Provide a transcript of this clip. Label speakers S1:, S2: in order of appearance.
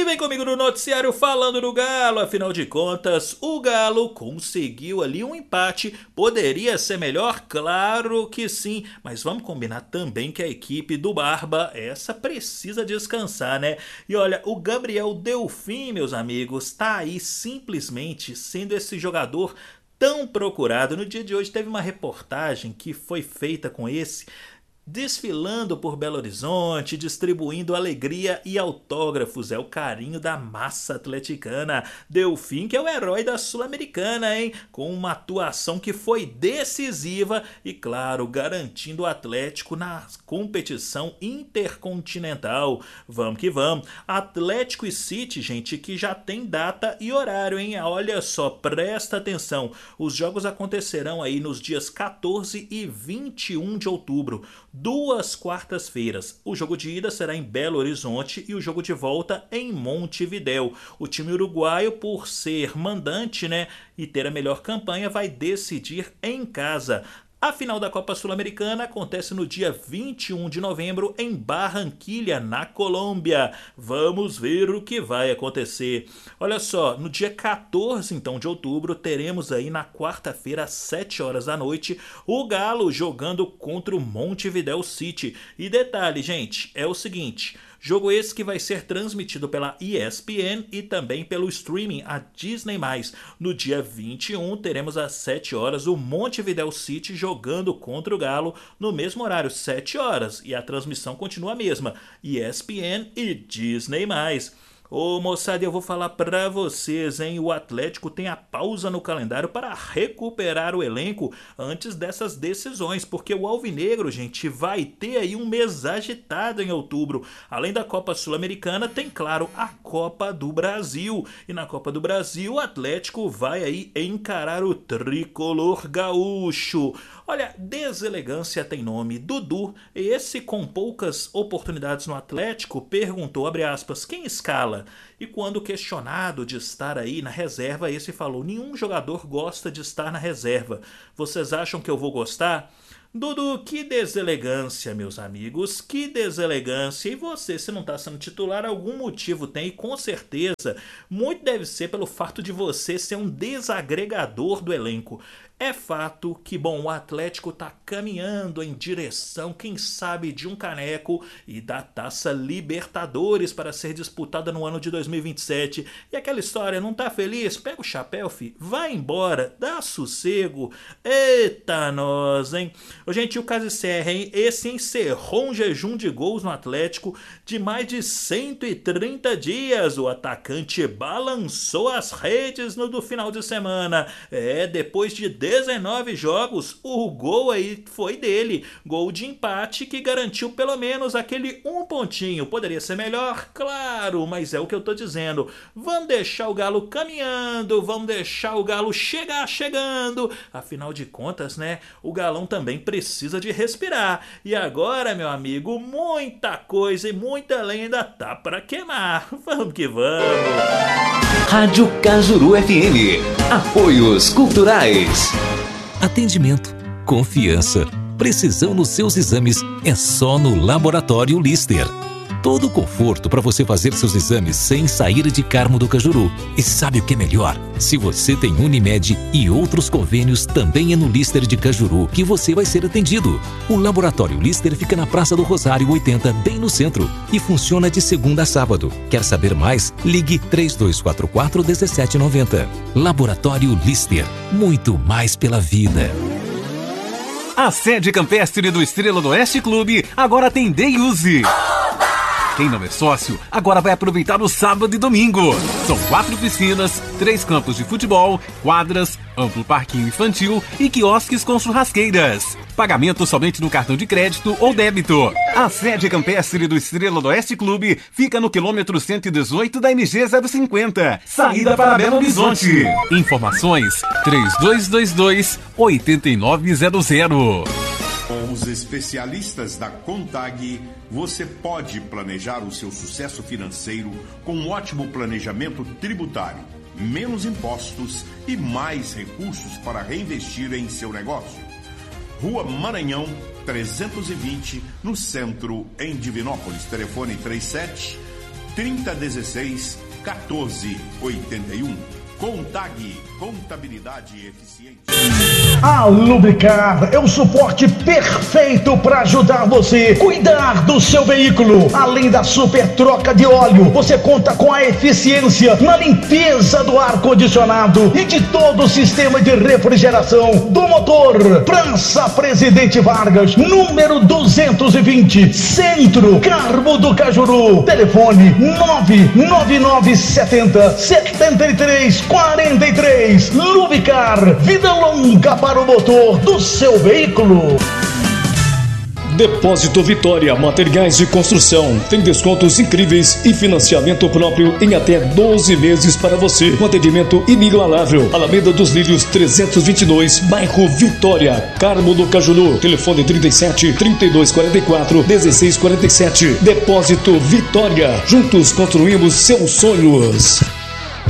S1: vem comigo no noticiário falando do Galo. Afinal de contas, o Galo conseguiu ali um empate. Poderia ser melhor? Claro que sim. Mas vamos combinar também que a equipe do Barba, essa precisa descansar, né? E olha, o Gabriel Delfim, meus amigos, tá aí simplesmente sendo esse jogador tão procurado. No dia de hoje teve uma reportagem que foi feita com esse desfilando por Belo Horizonte, distribuindo alegria e autógrafos. É o carinho da massa atleticana. Delfim, que é o herói da Sul-Americana, hein? Com uma atuação que foi decisiva e, claro, garantindo o Atlético na competição intercontinental. Vamos que vamos. Atlético e City, gente, que já tem data e horário, hein? Olha só, presta atenção. Os jogos acontecerão aí nos dias 14 e 21 de outubro. 2 quartas-feiras. O jogo de ida será em Belo Horizonte e o jogo de volta em Montevidéu. O time uruguaio, por ser mandante, né, e ter a melhor campanha, vai decidir em casa. A final da Copa Sul-Americana acontece no dia 21 de novembro em Barranquilha, na Colômbia. Vamos ver o que vai acontecer. Olha só, no dia 14 então de outubro teremos aí na quarta-feira às 7 horas da noite o Galo jogando contra o Montevidéu City. E detalhe, gente, é o seguinte: jogo esse que vai ser transmitido pela ESPN e também pelo streaming, a Disney+. No dia 21, teremos às 7 horas o Montevidéu City jogando contra o Galo no mesmo horário, 7 horas. E a transmissão continua a mesma, ESPN e Disney+. Ô moçada, eu vou falar pra vocês, hein? O Atlético tem a pausa no calendário para recuperar o elenco antes dessas decisões, porque o Alvinegro, gente, vai ter aí um mês agitado em outubro. Além da Copa Sul-Americana, tem, claro, a Copa do Brasil. E na Copa do Brasil, o Atlético vai aí encarar o tricolor gaúcho. Olha, deselegância tem nome. Dudu, esse com poucas oportunidades no Atlético, perguntou, abre aspas, quem escala? E quando questionado de estar aí na reserva, esse falou, nenhum jogador gosta de estar na reserva. Vocês acham que eu vou gostar? Dudu, que deselegância, meus amigos, que deselegância. E você, se não está sendo titular, algum motivo tem, e com certeza, muito deve ser pelo fato de você ser um desagregador do elenco. É fato que, bom, o Atlético está caminhando em direção, quem sabe, de um caneco e da Taça Libertadores para ser disputada no ano de 2027. E aquela história, não tá feliz? Pega o chapéu, fi, vai embora, dá sossego. Eita nós, hein? Gente, o caso encerra, hein? Esse encerrou um jejum de gols no Atlético de mais de 130 dias. O atacante balançou as redes no final de semana. Depois de 19 jogos, o gol aí foi dele. Gol de empate que garantiu pelo menos aquele um pontinho. Poderia ser melhor? Claro, mas é o que eu tô dizendo. Vamos deixar o Galo caminhando, vamos deixar o Galo chegando. Afinal de contas, né, o Galão também precisa de respirar. E agora, meu amigo, muita coisa e muita lenda tá pra queimar. Vamos que vamos.
S2: Rádio Cajuru FM. Apoios culturais.
S3: Atendimento, confiança, precisão nos seus exames é só no Laboratório Lister. Todo o conforto para você fazer seus exames sem sair de Carmo do Cajuru. E sabe o que é melhor? Se você tem Unimed e outros convênios, também é no Lister de Cajuru que você vai ser atendido. O Laboratório Lister fica na Praça do Rosário 80, bem no centro, e funciona de segunda a sábado. Quer saber mais? Ligue 3244-1790. Laboratório Lister, muito mais pela vida.
S4: A sede campestre do Estrela do Oeste Clube agora tem Day Use. Quem não é sócio, agora vai aproveitar o sábado e domingo. São 4 piscinas, 3 campos de futebol, quadras, amplo parquinho infantil e quiosques com churrasqueiras. Pagamento somente no cartão de crédito ou débito. A sede campestre do Estrela do Oeste Clube fica no quilômetro 118 da MG 050, saída para Belo Horizonte. Informações 3222-8900.
S5: Com os especialistas da Contag, você pode planejar o seu sucesso financeiro com um ótimo planejamento tributário, menos impostos e mais recursos para reinvestir em seu negócio. Rua Maranhão, 320, no centro, em Divinópolis. Telefone 3016 1481. Contag, contabilidade eficiente.
S6: A Lubricar é o suporte perfeito para ajudar você a cuidar do seu veículo. Além da super troca de óleo, você conta com a eficiência na limpeza do ar-condicionado e de todo o sistema de refrigeração do motor. Praça Presidente Vargas, número 220, Centro, Carmo do Cajuru. Telefone 99970 7343. Lubricar, vida longa para o motor do seu veículo.
S7: Depósito Vitória, materiais de construção. Tem descontos incríveis e financiamento próprio em até 12 meses para você. Com atendimento inigualável. Alameda dos Lírios 322, bairro Vitória, Carmo do Cajuru. Telefone 37 3244 1647. Depósito Vitória. Juntos construímos seus sonhos.